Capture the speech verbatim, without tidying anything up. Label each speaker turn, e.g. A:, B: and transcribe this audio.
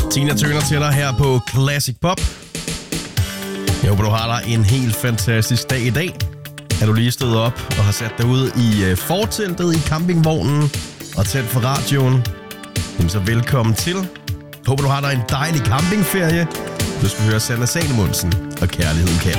A: Tina Turner til dig her på Classic Pop. Jeg håber, du har dig en helt fantastisk dag i dag. Er du lige stået op og har sat dig ud i forteltet i campingvognen og tændt for radioen, så velkommen til. Jeg håber, du har dig en dejlig campingferie. Du skal høre Sanne Salomonsen og Kærligheden kalder.